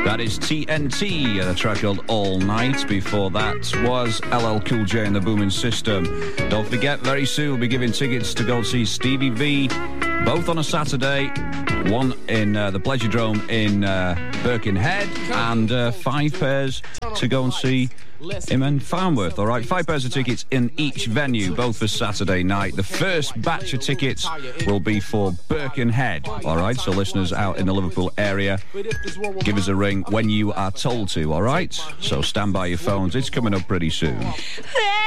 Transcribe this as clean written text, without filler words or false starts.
That is TNT, a track called All Night. Before that was LL Cool J and the Booming System. Don't forget, very soon we'll be giving tickets to go see Stevie V, both on a Saturday, one in the Pleasuredome in Birkenhead, and 5 pairs to go and see him in Farnworth. All right, 5 pairs of tickets in each venue, both for Saturday night. The first batch of tickets will be for Birkenhead. All right, so listeners out in the Liverpool area, give us a ring when you are told to. All right, so stand by your phones. It's coming up pretty soon.